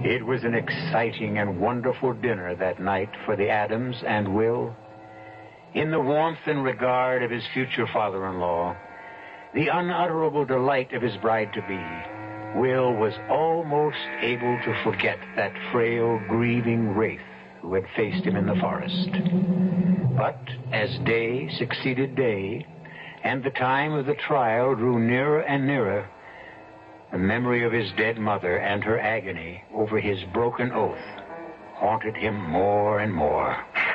It was an exciting and wonderful dinner that night for the Adams and Will. In the warmth and regard of his future father-in-law, the unutterable delight of his bride-to-be, Will was almost able to forget that frail, grieving wraith who had faced him in the forest. But as day succeeded day, and the time of the trial drew nearer and nearer, the memory of his dead mother and her agony over his broken oath haunted him more and more.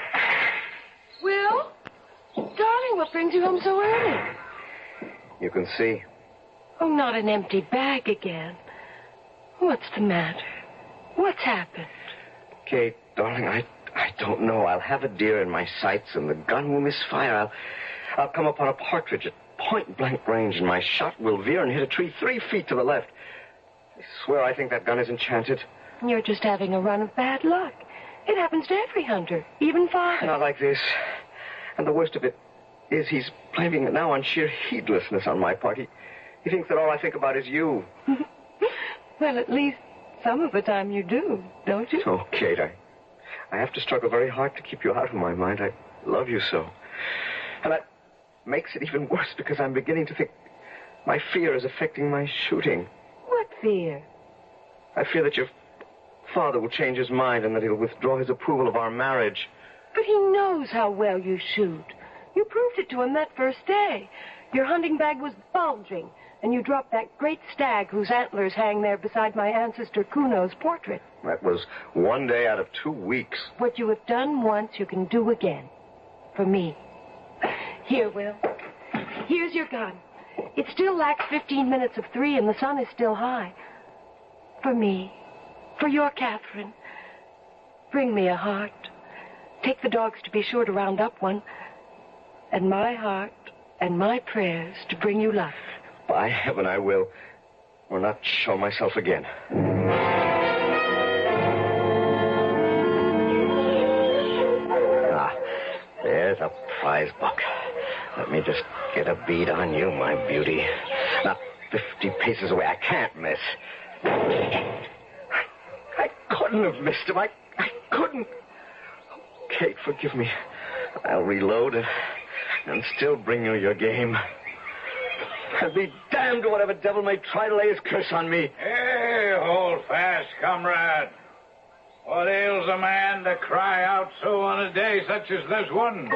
Will? Darling, what brings you home so early? You can see. Oh, not an empty bag again. What's the matter? What's happened? Kate, darling, I don't know. I'll have a deer in my sights and the gun will misfire. I'll come upon a partridge at point-blank range and my shot will veer and hit a tree 3 feet to the left. I swear I think that gun is enchanted. You're just having a run of bad luck. It happens to every hunter, even Father. Not like this. And the worst of it is he's blaming it now on sheer heedlessness on my part. He thinks that all I think about is you. Well, at least some of the time you do, don't you? Oh, Kate, I have to struggle very hard to keep you out of my mind. I love you so. And that makes it even worse because I'm beginning to think my fear is affecting my shooting. What fear? I fear that your father will change his mind and that he'll withdraw his approval of our marriage. But he knows how well you shoot. You proved it to him that first day. Your hunting bag was bulging, and you dropped that great stag whose antlers hang there beside my ancestor Kuno's portrait. That was 1 day out of 2 weeks. What you have done once, you can do again. For me. Here, Will. Here's your gun. It still lacks 15 minutes of 3, and the sun is still high. For me. For your Catherine. Bring me a heart. Take the dogs to be sure to round up one. And my heart and my prayers to bring you luck. By heaven, I will. Or not show myself again. There's a prize buck. Let me just get a bead on you, my beauty. Not 50 paces away. I can't miss. I couldn't have missed him. I couldn't. Kate, forgive me. I'll reload and still bring you your game. And be damned to whatever devil may try to lay his curse on me. Hey, hold fast, comrade. What ails a man to cry out so on a day such as this one?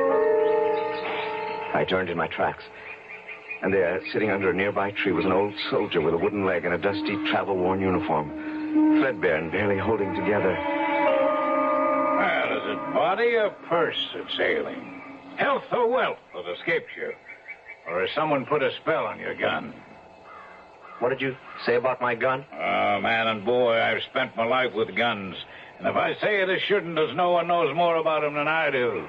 I turned in my tracks. And there, sitting under a nearby tree, was an old soldier with a wooden leg and a dusty, travel-worn uniform. Threadbare and barely holding together. Well, is it body or purse that's ailing? Health or wealth that escaped you? Or has someone put a spell on your gun? What did you say about my gun? Oh, man and boy, I've spent my life with guns. And if I say it shouldn't, there's no one knows more about them than I do.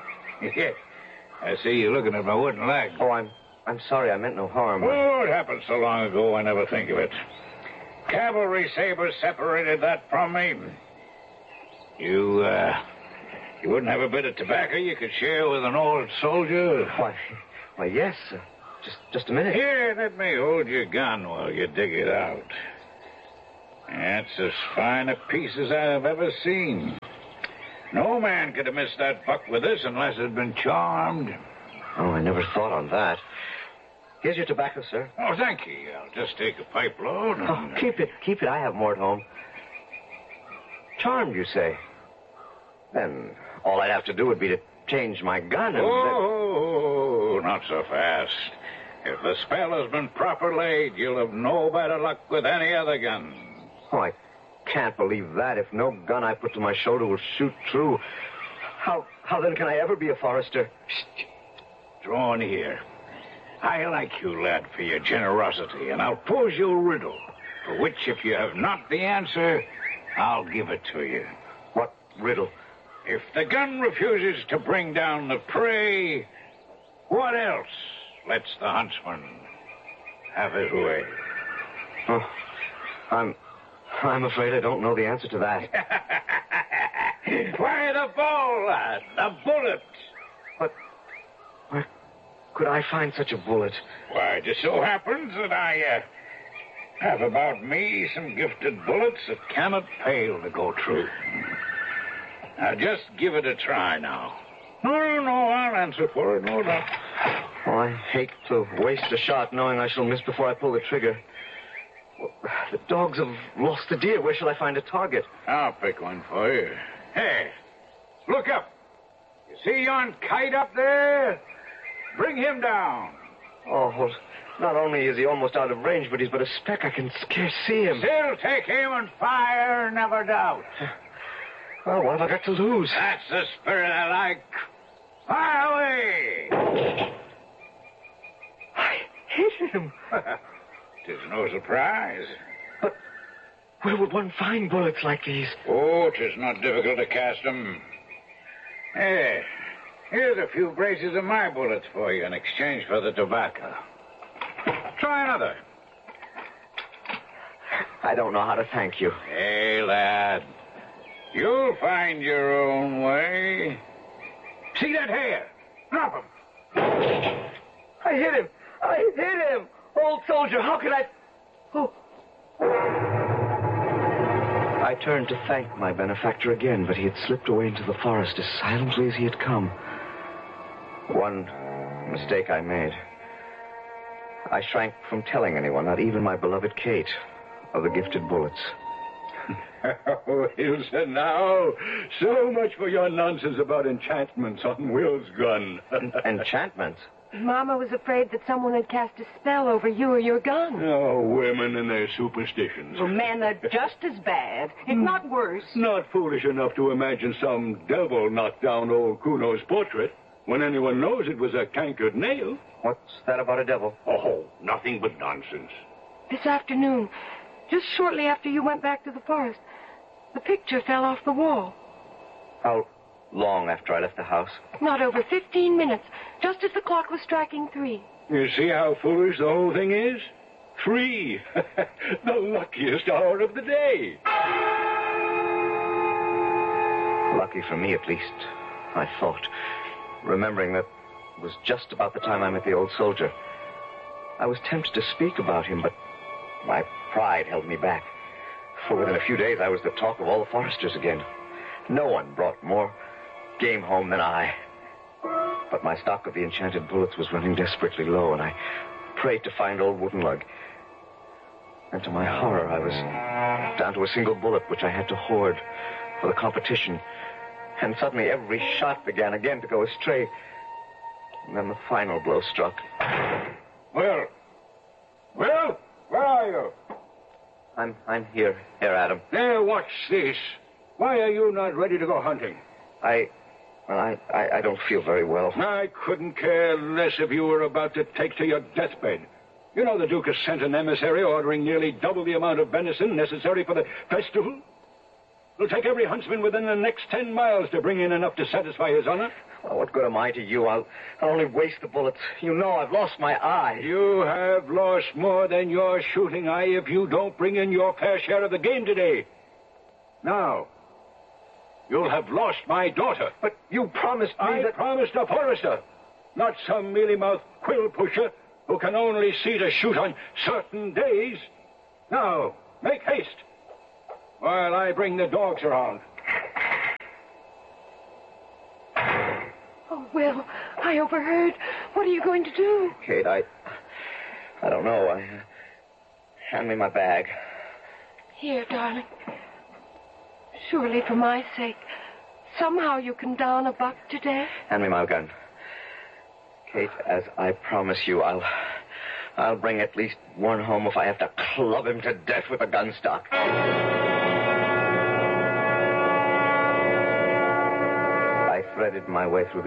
I see you looking at my wooden leg. Oh, I'm sorry. I meant no harm. Oh, it happened so long ago, I never think of it. Cavalry sabers separated that from me. You wouldn't have a bit of tobacco you could share with an old soldier? Why, yes. Just a minute. Here, let me hold your gun while you dig it out. That's as fine a piece as I have ever seen. No man could have missed that buck with this unless it had been charmed. Oh, I never thought on that. Here's your tobacco, sir. Oh, thank you. I'll just take a pipe load and... Oh, keep it. I have more at home. Charmed, you say? Then all I'd have to do would be to change my gun and... Oh, not so fast. If the spell has been proper laid, you'll have no better luck with any other gun. Oh, I can't believe that. If no gun I put to my shoulder will shoot true, how then can I ever be a forester? Draw near. I like you, lad, for your generosity, and I'll pose you a riddle, for which, if you have not the answer, I'll give it to you. What riddle? If the gun refuses to bring down the prey, what else lets the huntsman have his way? Oh, I'm afraid I don't know the answer to that. Why, the ball, lad, the bullet. But where could I find such a bullet? Why, it just so happens that I Have about me some gifted bullets that cannot fail to go true. Now, just give it a try now. No, I'll answer for it, no doubt. Oh, I hate to waste a shot knowing I shall miss before I pull the trigger. Well, the dogs have lost the deer. Where shall I find a target? I'll pick one for you. Hey, look up. You see yon kite up there? Bring him down. Oh, well, not only is he almost out of range, but he's but a speck. I can scarce see him. Still take him and fire, never doubt. Well, what have I got to lose? That's the spirit I like. Fire away! I hit him. 'Tis no surprise. But where would one find bullets like these? Oh, 'tis not difficult to cast them. Hey, here's a few braces of my bullets for you in exchange for the tobacco. Try another. I don't know how to thank you. Hey, lad. You'll find your own way. See that hare? Drop him. I hit him. Old soldier, how could I... Oh. I turned to thank my benefactor again, but he had slipped away into the forest as silently as he had come. One mistake I made. I shrank from telling anyone, not even my beloved Kate, of the gifted bullets. Oh, Ilsa, now. So much for your nonsense about enchantments on Will's gun. Enchantments? Mama was afraid that someone had cast a spell over you or your gun. Oh, women and their superstitions. Well, men are just as bad, if not worse. Not foolish enough to imagine some devil knocked down old Kuno's portrait when anyone knows it was a cankered nail. What's that about a devil? Oh, nothing but nonsense. This afternoon, just shortly after you went back to the forest, the picture fell off the wall. How long after I left the house? Not over 15 minutes, just as the clock was striking 3. You see how foolish the whole thing is? 3. The luckiest hour of the day. Lucky for me, at least, I thought, remembering that it was just about the time I met the old soldier. I was tempted to speak about him, but my pride held me back. For within a few days, I was the talk of all the foresters again. No one brought more game home than I. But my stock of the enchanted bullets was running desperately low, and I prayed to find old Woodenlug. And to my horror, I was down to a single bullet, which I had to hoard for the competition. And suddenly every shot began again to go astray. And then the final blow struck. Will, where are you? I'm here, Herr Adam. Now, what's this? Why are you not ready to go hunting? I don't feel very well. I couldn't care less if you were about to take to your deathbed. You know the Duke has sent an emissary ordering nearly double the amount of venison necessary for the festival. It'll take every huntsman within the next 10 miles to bring in enough to satisfy his honor. Well, what good am I to you? I'll only waste the bullets. You know I've lost my eye. You have lost more than your shooting eye if you don't bring in your fair share of the game today. Now, you'll have lost my daughter. But you promised me I promised a forester, not some mealy-mouthed quill pusher who can only see to shoot on certain days. Now, make haste while I bring the dogs around. Oh, Will, I overheard. What are you going to do? Kate, I don't know. Hand me my bag. Here, darling. Surely for my sake, somehow you can down a buck today. Hand me my gun. Kate, as I promise you, I'll bring at least one home if I have to club him to death with a gun stock. I threaded my way through the